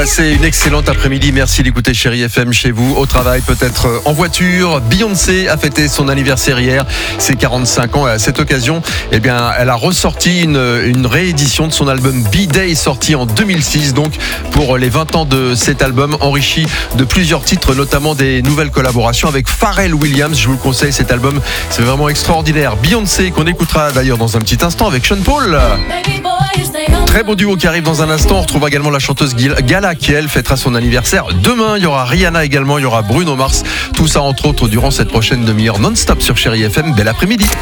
Passez une excellente après-midi. Merci d'écouter Chérie FM chez vous, au travail, peut-être en voiture. Beyoncé a fêté son anniversaire hier, ses 45 ans. Et à cette occasion, elle a ressorti une réédition de son album B-Day, sorti en 2006. Donc, pour les 20 ans de cet album, enrichi de plusieurs titres, notamment des nouvelles collaborations avec Pharrell Williams. Je vous le conseille, cet album, c'est vraiment extraordinaire. Beyoncé, qu'on écoutera d'ailleurs dans un petit instant avec Sean Paul. Très beau duo qui arrive dans un instant. On retrouve également la chanteuse Gala qui, elle, fêtera son anniversaire demain. Il y aura Rihanna également, il y aura Bruno Mars. Tout ça, entre autres, durant cette prochaine demi-heure non-stop sur Chérie FM. Bel après-midi.